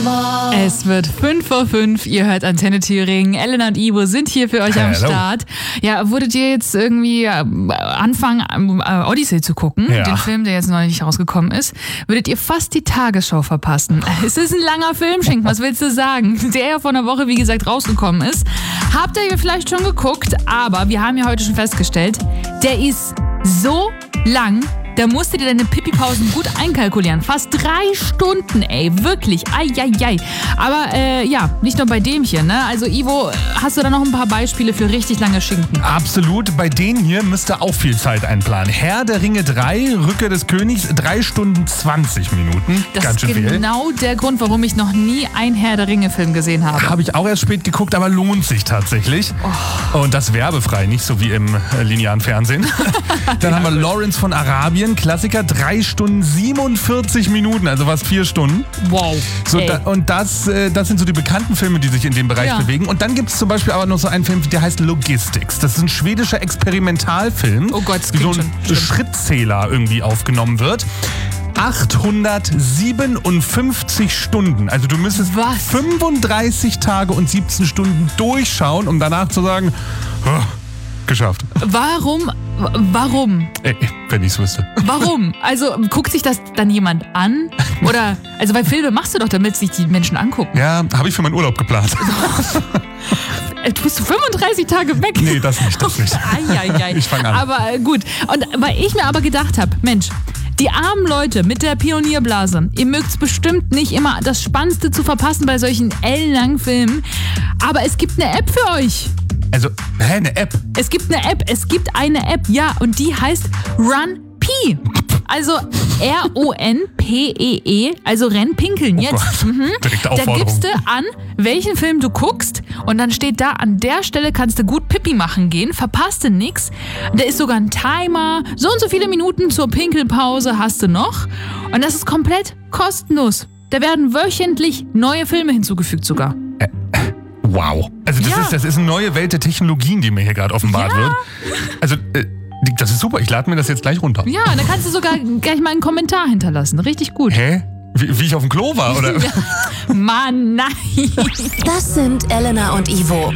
Es wird 5:05 Ihr hört Antenne Thüringen. Elena und Ivo sind hier für euch am Start. Ja, wurdet ihr jetzt irgendwie anfangen, Odyssey zu gucken, den Film, der jetzt neulich rausgekommen ist, würdet ihr fast die Tagesschau verpassen. Es ist ein langer Filmschinken, was willst du sagen? Der ja vor einer Woche, wie gesagt, rausgekommen ist. Habt ihr vielleicht schon geguckt, aber wir haben ja heute schon festgestellt, der ist so lang, da musst du dir deine Pipi-Pausen gut einkalkulieren. Fast 3 Stunden, ey, wirklich, ai. Aber ja, nicht nur bei dem hier, ne? Also Ivo, hast du da noch ein paar Beispiele für richtig lange Schinken? Absolut, bei denen hier müsst ihr auch viel Zeit einplanen. Herr der Ringe 3, Rückkehr des Königs, 3 Stunden 20 Minuten. Das ganz schön ist viel. Genau der Grund, warum ich noch nie einen Herr der Ringe-Film gesehen habe. Habe ich auch erst spät geguckt, aber lohnt sich tatsächlich. Oh. Und das werbefrei, nicht so wie im linearen Fernsehen. Dann haben wir Lawrence von Arabien, Klassiker, 3 Stunden 47 Minuten, also fast 4 Stunden. Wow. So, und das sind so die bekannten Filme, die sich in dem Bereich bewegen. Und dann gibt es zum Beispiel aber noch so einen Film, der heißt Logistics. Das ist ein schwedischer Experimentalfilm, oh Gott, das wie so klingt ein schon Schrittzähler irgendwie aufgenommen wird. 857 Stunden. Also du müsstest 35 Tage und 17 Stunden durchschauen, um danach zu sagen, oh, geschafft. Warum? Wenn ich es wüsste. Warum? Also guckt sich das dann jemand an? Oder, also weil Filme machst du doch, damit sich die Menschen angucken. Ja, habe ich für meinen Urlaub geplant. Du bist 35 Tage weg. Nee, das nicht. Ai. Ich fange an. Aber gut. Und weil ich mir aber gedacht habe, Mensch, die armen Leute mit der Pionierblase, ihr mögt es bestimmt nicht immer das Spannendste zu verpassen bei solchen ellenlangen Filmen, aber es gibt eine App für euch. Also, eine App? Es gibt eine App, ja, und die heißt RunP. Also RONPEE, also Rennpinkeln jetzt. Direkte Da Aufforderung. gibst du an, welchen Film du guckst und dann steht da, an der Stelle kannst du gut Pipi machen gehen, verpasst du nix. Da ist sogar ein Timer, so und so viele Minuten zur Pinkelpause hast du noch und das ist komplett kostenlos. Da werden wöchentlich neue Filme hinzugefügt sogar. Wow. Also das ist eine neue Welt der Technologien, die mir hier gerade offenbart wird. Also das ist super, ich lade mir das jetzt gleich runter. Ja, da kannst du sogar gleich mal einen Kommentar hinterlassen. Richtig gut. Hä? Wie ich auf dem Klo war, oder? Mann, nein. Das sind Elena und Ivo.